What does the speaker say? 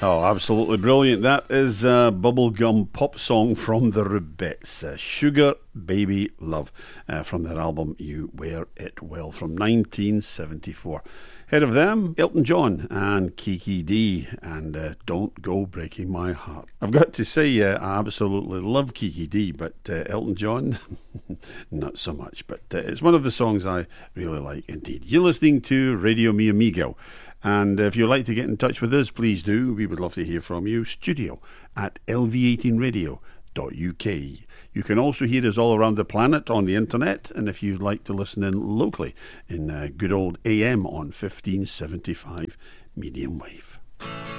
Oh, absolutely brilliant. That is a bubblegum pop song from the Rubettes, Sugar Baby Love, from their album You Wear It Well from 1974. Ahead of them, Elton John and Kiki Dee and Don't Go Breaking My Heart. I've got to say, I absolutely love Kiki Dee, but Elton John, not so much. But it's one of the songs I really like indeed. You're listening to Radio Mi Amigo. And if you'd like to get in touch with us, please do. We would love to hear from you. Studio at lv18radio.uk. You can also hear us all around the planet on the internet. And if you'd like to listen in locally in good old AM on 1575 medium wave.